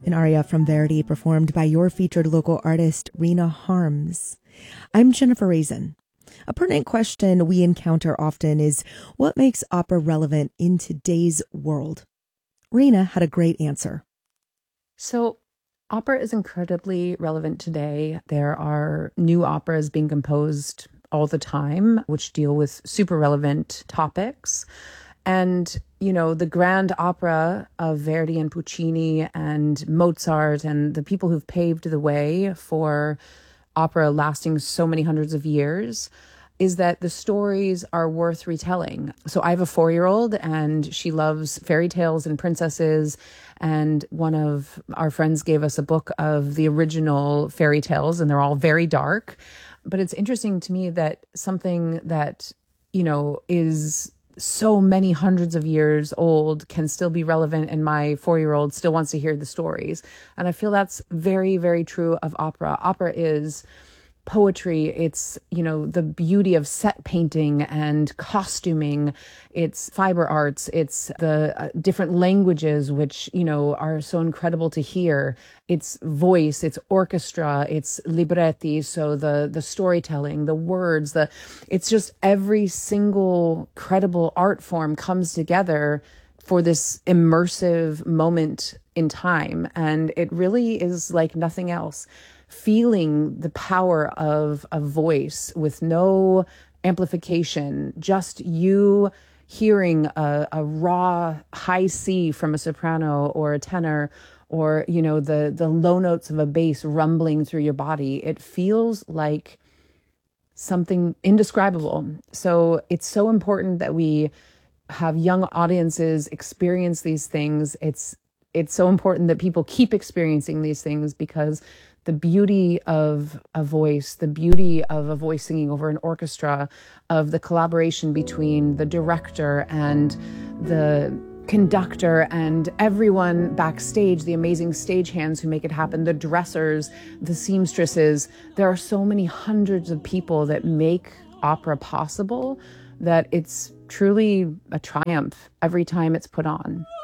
an aria from Verdi performed by your featured local artist, Rena Harms. I'm Jennifer Raisin. A pertinent question we encounter often is what makes opera relevant in today's world? Rena had a great answer. So, opera is incredibly relevant today. There are new operas being composed all the time, which deal with super relevant topics. And, the grand opera of Verdi and Puccini and Mozart and the people who've paved the way for opera lasting so many hundreds of years is that the stories are worth retelling. So I have a 4-year-old and she loves fairy tales and princesses. And one of our friends gave us a book of the original fairy tales, and they're all very dark. But it's interesting to me that something that, is so many hundreds of years old can still be relevant, and my 4-year-old still wants to hear the stories. And I feel that's very, very true of opera. Opera is poetry. It's, the beauty of set painting and costuming. It's fiber arts. It's the different languages, which, are so incredible to hear. It's voice, it's orchestra, it's libretti. So the storytelling, the words, it's just every single credible art form comes together for this immersive moment in time. And it really is like nothing else. Feeling the power of a voice with no amplification, just you hearing a raw high C from a soprano or a tenor, or, the low notes of a bass rumbling through your body. It feels like something indescribable. So it's so important that we have young audiences experience these things. It's so important that people keep experiencing these things, because the beauty of a voice, the beauty of a voice singing over an orchestra, of the collaboration between the director and the conductor and everyone backstage, the amazing stagehands who make it happen, the dressers, the seamstresses. There are so many hundreds of people that make opera possible that it's truly a triumph every time it's put on.